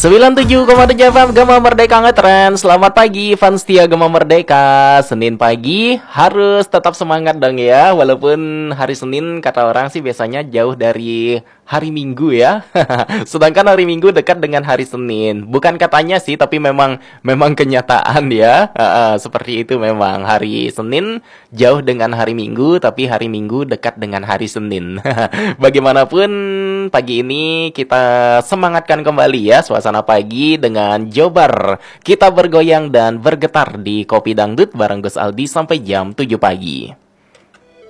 97,7 FM Gema Merdeka ngetren. Selamat pagi fans setia Gema Merdeka. Senin pagi harus tetap semangat dong ya. Walaupun hari Senin kata orang sih biasanya jauh dari hari Minggu ya. Sedangkan hari Minggu dekat dengan hari Senin. Bukan katanya sih, tapi memang kenyataan ya. Seperti itu memang. Hari Senin jauh dengan hari Minggu, tapi hari Minggu dekat dengan hari Senin. Bagaimanapun pagi ini kita semangatkan kembali ya suasana pagi dengan Jobar. Kita bergoyang dan bergetar di Kopi Dangdut bareng Gus Aldi sampai jam 7 pagi.